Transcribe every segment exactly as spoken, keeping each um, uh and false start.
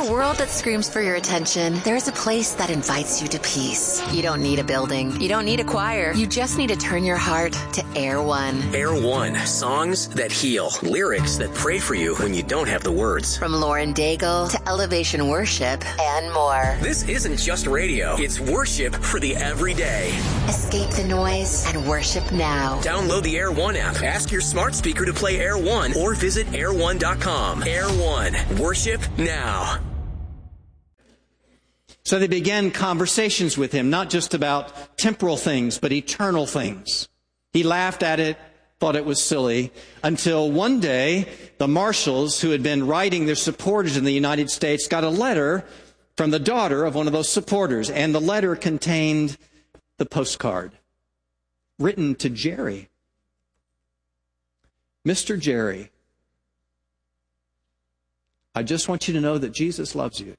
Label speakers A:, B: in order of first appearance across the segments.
A: a world that screams for your attention, there's a place that invites you to peace. You don't need a building. You don't need a choir. You just need to turn your heart to Air One.
B: Air One. Songs that heal. Lyrics that pray for you when you don't have the words.
A: From Lauren Daigle to Elevation Worship and more.
B: This isn't just radio. It's worship for the everyday.
A: Escape the noise and worship now.
B: Download the Air One app. Ask your smart speaker to play Air One or visit air one dot com. Air One. Worship now.
C: So they began conversations with him, not just about temporal things, but eternal things. He laughed at it, thought it was silly, until one day the marshals who had been writing their supporters in the United States got a letter from the daughter of one of those supporters, and the letter contained the postcard written to Jerry. Mister Jerry, I just want you to know that Jesus loves you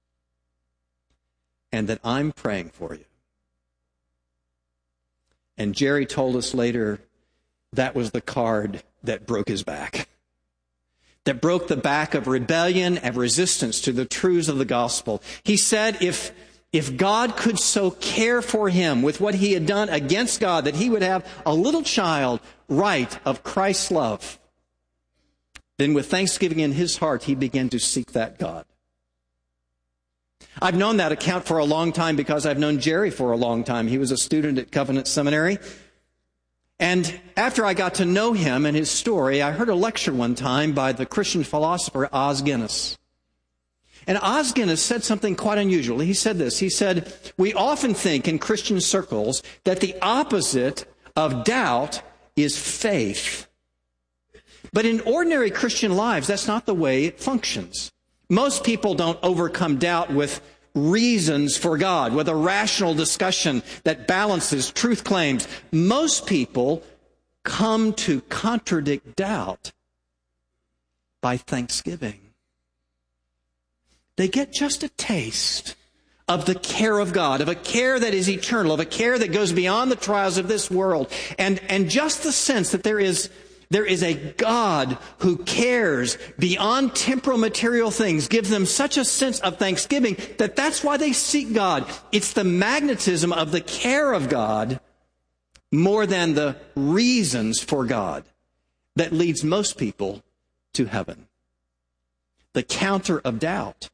C: and that I'm praying for you. And Jerry told us later that was the card that broke his back, that broke the back of rebellion and resistance to the truths of the gospel. He said if, if God could so care for him with what he had done against God, that he would have a little child right of Christ's love, then with thanksgiving in his heart, he began to seek that God. I've known that account for a long time because I've known Jerry for a long time. He was a student at Covenant Seminary. And after I got to know him and his story, I heard a lecture one time by the Christian philosopher Os Guinness. And Os Guinness said something quite unusual. He said this. He said, we often think in Christian circles that the opposite of doubt is faith. But in ordinary Christian lives, that's not the way it functions. Most people don't overcome doubt with reasons for God, with a rational discussion that balances truth claims. Most people come to contradict doubt by thanksgiving. They get just a taste of the care of God, of a care that is eternal, of a care that goes beyond the trials of this world, and, and just the sense that there is There is a God who cares beyond temporal material things, gives them such a sense of thanksgiving that that's why they seek God. It's the magnetism of the care of God more than the reasons for God that leads most people to heaven. The counter of doubt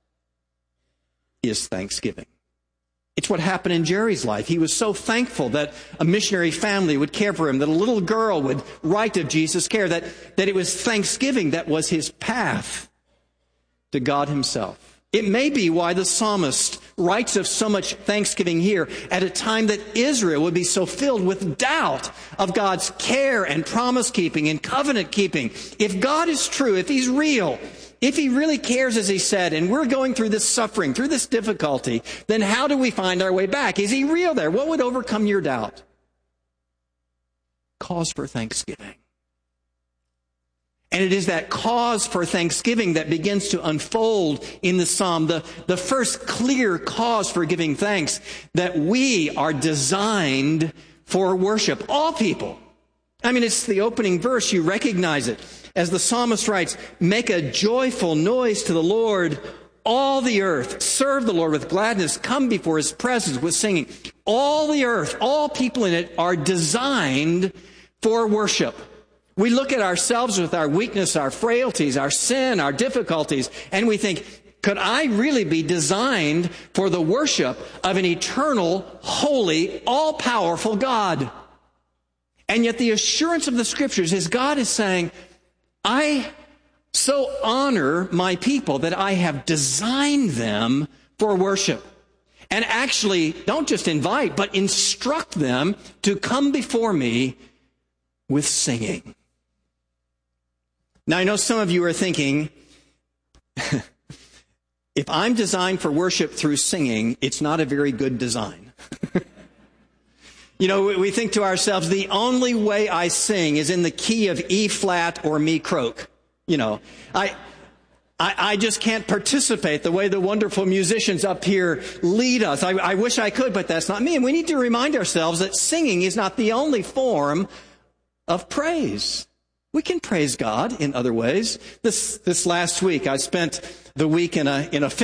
C: is thanksgiving. It's what happened in Jerry's life. He was so thankful that a missionary family would care for him, that a little girl would write of Jesus' care, that, that it was thanksgiving that was his path to God himself. It may be why the psalmist writes of so much thanksgiving here at a time that Israel would be so filled with doubt of God's care and promise-keeping and covenant-keeping. If God is true, if he's real, if he really cares, as he said, and we're going through this suffering, through this difficulty, then how do we find our way back? Is he real there? What would overcome your doubt? Cause for thanksgiving. And it is that cause for thanksgiving that begins to unfold in the psalm, the, the first clear cause for giving thanks, that we are designed for worship. All people. I mean, it's the opening verse. You recognize it. As the psalmist writes, make a joyful noise to the Lord, all the earth. Serve the Lord with gladness. Come before his presence with singing. All the earth, all people in it are designed for worship. We look at ourselves with our weakness, our frailties, our sin, our difficulties, and we think, could I really be designed for the worship of an eternal, holy, all-powerful God? And yet the assurance of the Scriptures is God is saying, I so honor my people that I have designed them for worship. And actually, don't just invite, but instruct them to come before me with singing. Now, I know some of you are thinking, if I'm designed for worship through singing, it's not a very good design. You know, we think to ourselves, the only way I sing is in the key of E flat or me croak. You know, I, I, I just can't participate the way the wonderful musicians up here lead us. I, I wish I could, but that's not me. And we need to remind ourselves that singing is not the only form of praise. We can praise God in other ways. This, this last week, I spent the week in a, in a